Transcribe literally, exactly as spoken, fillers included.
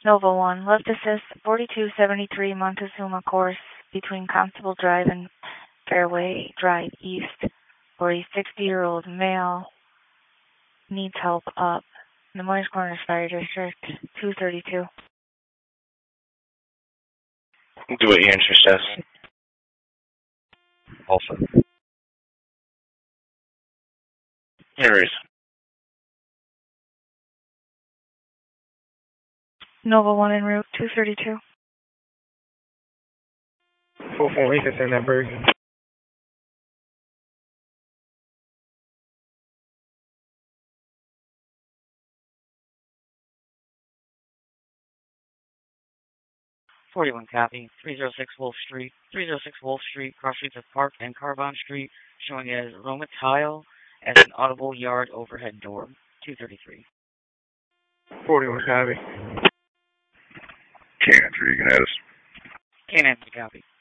Nova one, left assist forty-two seventy-three Montezuma course between Constable Drive and Fairway Drive East, where a sixty-year-old male needs help up. The Moines Corners Fire District, two thirty-two. Do what your interest says. Also. There is. Nova one en route, two thirty-two. four four Lincoln, send that bird. forty-one copy. three oh six Wolf Street. three oh six Wolf Street, cross streets of Park and Carbon Street, showing as Roma Tile as an audible yard overhead door. two thirty-three. forty-one copy. Cannon three, you can add us. Cannon copy.